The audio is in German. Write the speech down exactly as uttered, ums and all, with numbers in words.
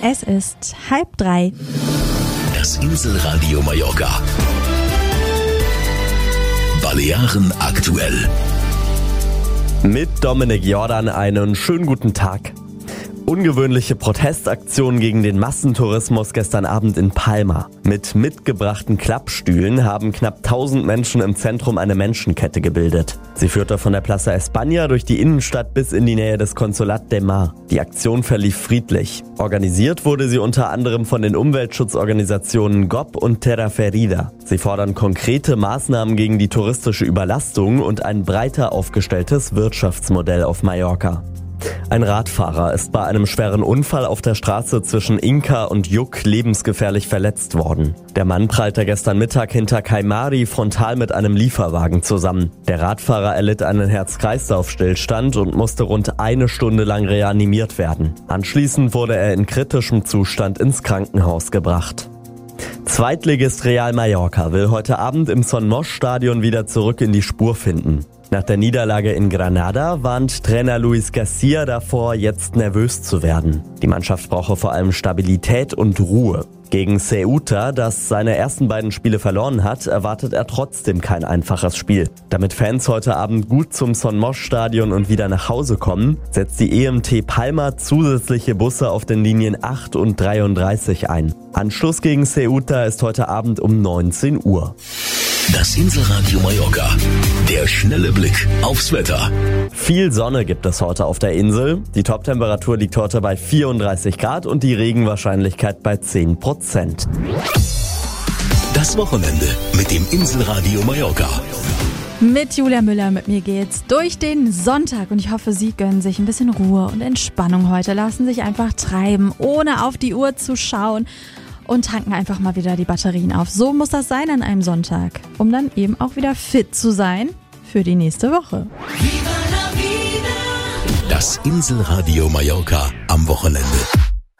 Es ist halb drei. Das Inselradio Mallorca. Balearen aktuell. Mit Dominik Jordan einen schönen guten Tag. Ungewöhnliche Protestaktion gegen den Massentourismus gestern Abend in Palma. Mit mitgebrachten Klappstühlen haben knapp tausend Menschen im Zentrum eine Menschenkette gebildet. Sie führte von der Plaza España durch die Innenstadt bis in die Nähe des Consolat de Mar. Die Aktion verlief friedlich. Organisiert wurde sie unter anderem von den Umweltschutzorganisationen G O P und Terra Ferida. Sie fordern konkrete Maßnahmen gegen die touristische Überlastung und ein breiter aufgestelltes Wirtschaftsmodell auf Mallorca. Ein Radfahrer ist bei einem schweren Unfall auf der Straße zwischen Inca und Yuc lebensgefährlich verletzt worden. Der Mann prallte gestern Mittag hinter Caimari frontal mit einem Lieferwagen zusammen. Der Radfahrer erlitt einen Herz-Kreislauf-Stillstand und musste rund eine Stunde lang reanimiert werden. Anschließend wurde er in kritischem Zustand ins Krankenhaus gebracht. Zweitligist Real Mallorca will heute Abend im Son Moix-Stadion wieder zurück in die Spur finden. Nach der Niederlage in Granada warnt Trainer Luis Garcia davor, jetzt nervös zu werden. Die Mannschaft brauche vor allem Stabilität und Ruhe. Gegen Ceuta, das seine ersten beiden Spiele verloren hat, erwartet er trotzdem kein einfaches Spiel. Damit Fans heute Abend gut zum Son Moix-Stadion und wieder nach Hause kommen, setzt die E M T Palma zusätzliche Busse auf den Linien acht und dreiunddreißig ein. Anschluss gegen Ceuta ist heute Abend um neunzehn Uhr. Das Inselradio Mallorca. Der schnelle Blick aufs Wetter. Viel Sonne gibt es heute auf der Insel. Die Toptemperatur liegt heute bei vierunddreißig Grad und die Regenwahrscheinlichkeit bei zehn Prozent. Das Wochenende mit dem Inselradio Mallorca. Mit Julia Müller, mit mir geht's durch den Sonntag und ich hoffe, Sie gönnen sich ein bisschen Ruhe und Entspannung heute. Lassen sich einfach treiben, ohne auf die Uhr zu schauen. Und tanken einfach mal wieder die Batterien auf. So muss das sein an einem Sonntag, um dann eben auch wieder fit zu sein für die nächste Woche. Das Inselradio Mallorca am Wochenende.